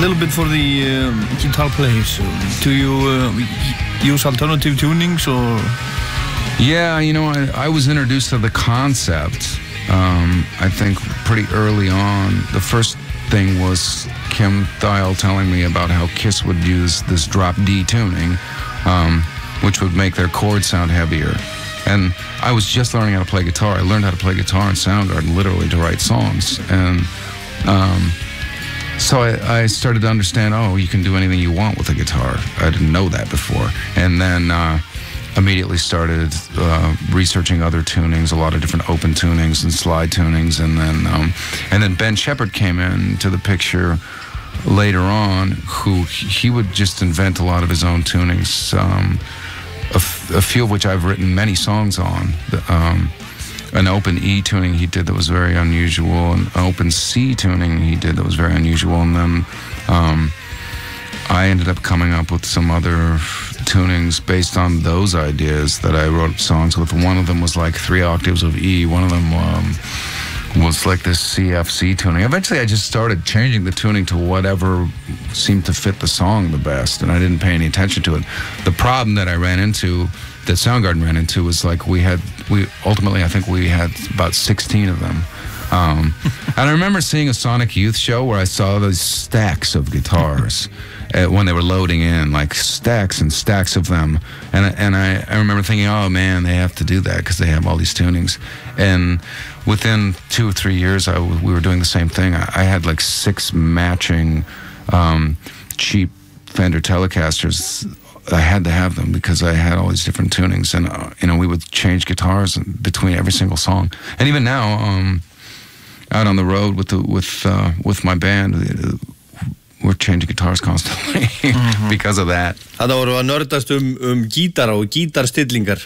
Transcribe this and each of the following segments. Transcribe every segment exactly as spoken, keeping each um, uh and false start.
little bit for the um, guitar players. Do you uh, use alternative tunings or? Yeah, you know, I, I was introduced to the concept, um, I think, pretty early on. The first thing was Kim Thayil telling me about how Kiss would use this drop D tuning, um, which would make their chords sound heavier. And I was just learning how to play guitar. I learned how to play guitar in Soundgarden, literally, to write songs. And um, so I, I started to understand, oh, you can do anything you want with a guitar. I didn't know that before. And then uh, immediately started uh, researching other tunings, a lot of different open tunings and slide tunings. And then, um, and then Ben Shepherd came into the picture later on, who he would just invent a lot of his own tunings. Um, A, f a few of which I've written many songs on. Um, an open E tuning he did that was very unusual, an open C tuning he did that was very unusual, and then um, I ended up coming up with some other tunings based on those ideas that I wrote songs with. One of them was like three octaves of E, one of them um, was like this C F C tuning. Eventually I just started changing the tuning to whatever seemed to fit the song the best, and I didn't pay any attention to it. The problem that I ran into, that Soundgarden ran into, was like we had, we ultimately I think we had about sixteen of them. Um, and I remember seeing a Sonic Youth show where I saw those stacks of guitars uh, when they were loading in, like stacks and stacks of them. And, and I, I remember thinking, oh man, they have to do that because they have all these tunings. And within two or three years, I w we were doing the same thing. I, I had like six matching um, cheap Fender Telecasters. I had to have them because I had all these different tunings, and uh, you know, we would change guitars between every single song. And even now, um, out on the road with the with uh, with my band, uh, we're changing guitars constantly mm-hmm. because of that. Það voru að nördast um, um gítara og gítarstillingar,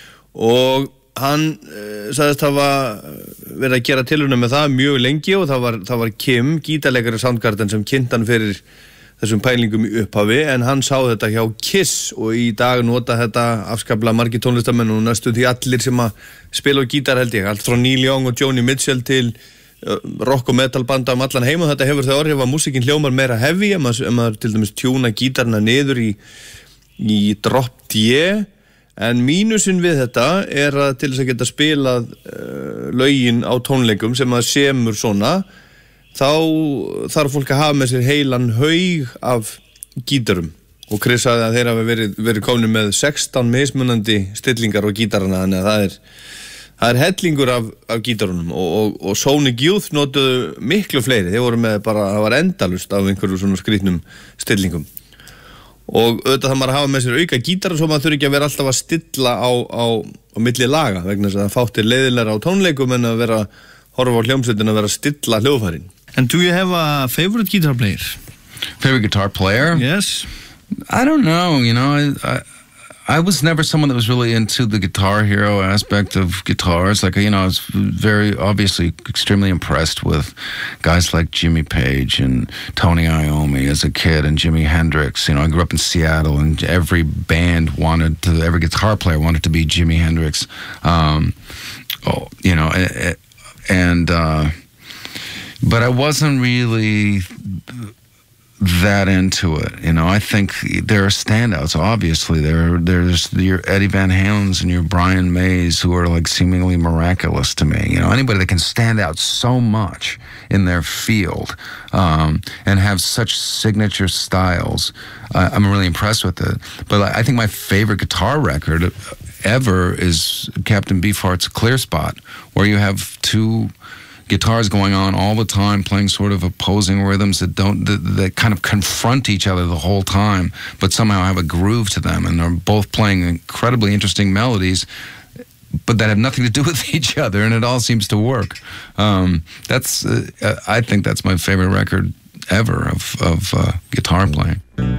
og hann uh, sagðist hafa verið að gera tilraunir með það mjög lengi, og það var, það var Kim, gítarleikari Soundgarden, sem kynnti hann fyrir þessum pælingum í upphafi, en hann sá þetta hjá Kiss, og í dag nota þetta afskaplega margir tónlistamenn og næstu því allir sem að spila á gítar, held ég, allt frá Neil Young og Joni Mitchell til uh, rock og metal banda um allan heim, og þetta hefur þau orðið að músíkin hljómar meira heavy, ef maður, ef maður til dæmis tjúna gítarna niður í, í drop D. En mínusinn við þetta er að til þess að geta spilað uh, lögin á tónleikum sem að semur svona, þá þarf fólk að hafa með sér heilan haug af gítarum. Og Chris sagði að þeir hafa verið, verið komin með sextán mismunandi stillingar á gítarana, þannig að það er, það er hellingur af, af gítarunum. Og, og, og Sonic Youth notuðu miklu fleiri, þeir voru með bara, það var endalust af einhverju svona skrýtnum stillingum. Og auðvitað það maður að hafa með sér auka gítara, svo maður þurfi ekki að vera alltaf að stilla á, á, á milli laga, vegna þess að það fáttir leiðilega á tónleikum en að vera horfa á hljómsveitin að vera að stilla hljóðfærin. And do you have a favorite guitar player? Favorite guitar player? Yes. I don't know, you know, I, I I was never someone that was really into the Guitar Hero aspect of guitars. Like, you know, I was very obviously extremely impressed with guys like Jimmy Page and Tony Iommi as a kid, and Jimi Hendrix. You know, I grew up in Seattle, and every band wanted to, every guitar player wanted to be Jimi Hendrix. Um, oh, you know, and, uh, but I wasn't really that into it, you know. I think there are standouts. Obviously, there there's your Eddie Van Halens and your Brian Mays, who are like seemingly miraculous to me. You know, anybody that can stand out so much in their field um, and have such signature styles, uh, I'm really impressed with it. But I think my favorite guitar record ever is Captain Beefheart's Clear Spot, where you have two guitars going on all the time, playing sort of opposing rhythms that don't that, that kind of confront each other the whole time, but somehow have a groove to them, and they're both playing incredibly interesting melodies, but that have nothing to do with each other, and it all seems to work. Um, that's uh, I think that's my favorite record ever of of uh, guitar playing.